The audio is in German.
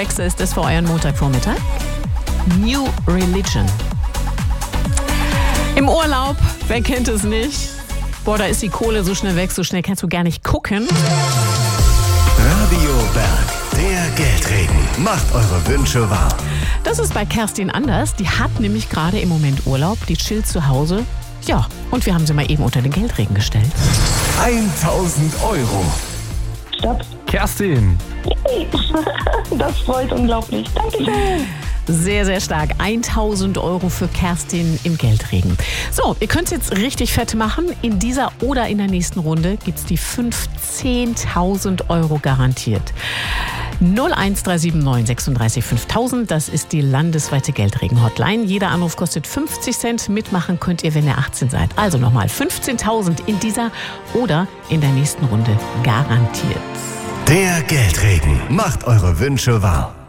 6 ist es für euren Montagvormittag. New Religion. Im Urlaub, wer kennt es nicht? Boah, da ist die Kohle so schnell weg, so schnell kannst du gar nicht gucken. Radio Berg, der Geldregen. Macht eure Wünsche wahr. Das ist bei Kerstin anders. Die hat nämlich gerade im Moment Urlaub. Die chillt zu Hause. Ja, und wir haben sie mal eben unter den Geldregen gestellt. 1000 Euro. Stopp. Kerstin. Das freut unglaublich. Dankeschön. Sehr, sehr stark. 1000 Euro für Kerstin im Geldregen. So, ihr könnt es jetzt richtig fett machen. In dieser oder in der nächsten Runde gibt es die 15.000 Euro garantiert. 01379 36 5000, das ist die landesweite Geldregen-Hotline. Jeder Anruf kostet 50 Cent. Mitmachen könnt ihr, wenn ihr 18 seid. Also nochmal 15.000 in dieser oder in der nächsten Runde garantiert. Der Geldregen. Macht eure Wünsche wahr.